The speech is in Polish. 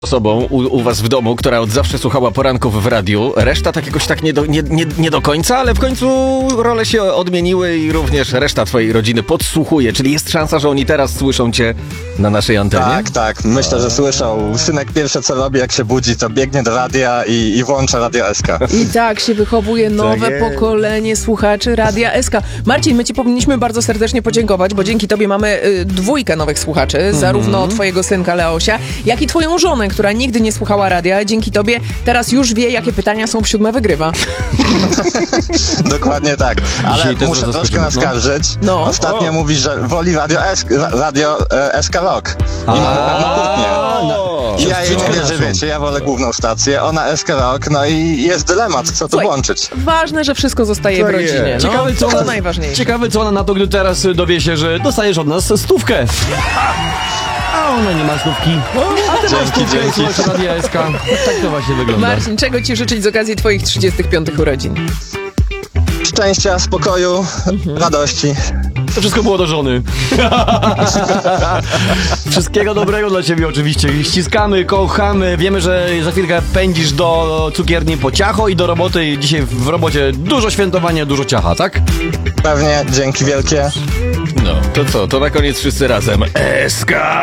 Osobą u was w domu, która od zawsze słuchała poranków w radiu. Reszta tak jakoś tak nie do końca, ale w końcu role się odmieniły i również reszta twojej rodziny podsłuchuje. Czyli jest szansa, że oni teraz słyszą cię na naszej antenie? Tak. Myślę, że słyszał. Synek pierwsze co robi, jak się budzi, to biegnie do radia i włącza Radio SK. I tak się wychowuje nowe pokolenie słuchaczy Radia SK. Marcin, my ci powinniśmy bardzo serdecznie podziękować, bo dzięki tobie mamy dwójkę nowych słuchaczy, zarówno twojego synka Leosia, jak i twoją żonę, która nigdy nie słuchała radia. Dzięki tobie teraz już wie, jakie pytania są w 7 wygrywa. Dokładnie tak. Ale muszę troszkę naskarżyć. No. Ostatnio mówi, że woli Radio SK Rock. I ma pewną kłótnię. I ja jej nie wierzę, wiecie, ja wolę główną stację, ona SK Rock, no i jest dylemat, co tu włączyć. Ważne, że wszystko zostaje w rodzinie. No, Ciekawe, to najważniejsze. Ciekawe, co ona na to, gdy teraz dowie się, że dostajesz od nas 100. A ona nie ma 100. A ty masz 100 i słuchasz Radia SK. Tak to właśnie wygląda. Marcin, czego ci życzyć z okazji twoich 35 urodzin? Szczęścia, spokoju, radości. To wszystko było do żony. Wszystkiego dobrego dla ciebie oczywiście. Ściskamy, kochamy. Wiemy, że za chwilkę pędzisz do cukierni po ciacho i do roboty. Dzisiaj w robocie dużo świętowania, dużo ciacha, tak? Pewnie, dzięki wielkie. No, to co? To na koniec wszyscy razem. SK!